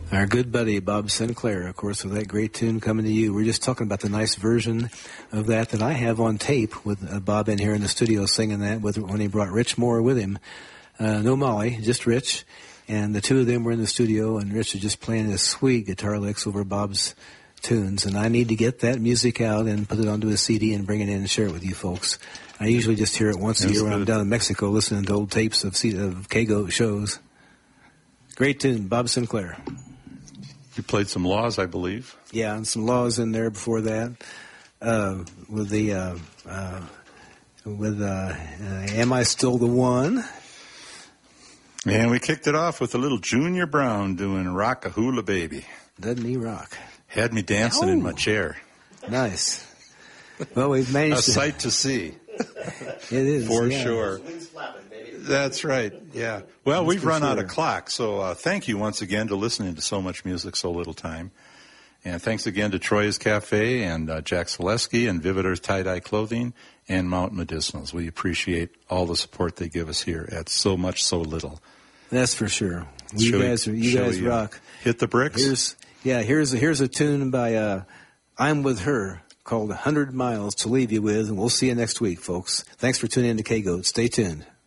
Our good buddy Bob Sinclair, of course, with that great tune coming to you. We're just talking about the nice version of that I have on tape with Bob in here in the studio singing that when he brought Rich Moore with him. No Molly, just Rich. And the two of them were in the studio, and Rich was just playing his sweet guitar licks over Bob's tunes. And I need to get that music out and put it onto a CD and bring it in and share it with you folks. I usually just hear it once a year when I'm down in Mexico listening to old tapes of KGO shows. Great tune, Bob Sinclair. You played some Laws, I believe. Yeah, and some Laws in there before that. With Am I Still the One? And we kicked it off with a little Junior Brown doing Rock-a-Hula Baby. Doesn't he rock? Had me dancing in my chair. Nice. Well, we've managed a sight to see. It is. For sure. That's right, yeah. Well, we've run out of clock, so thank you once again to listening to So Much Music, So Little Time. And thanks again to Troy's Cafe and Jack Zaleski and Vivitar's Tie-Dye Clothing and Mount Medicinals. We appreciate all the support they give us here at So Much, So Little. That's for sure. You guys rock. Hit the bricks? Here's a tune by I'm With Her called 100 Miles to Leave You With, and we'll see you next week, folks. Thanks for tuning in to KGOAT. Stay tuned.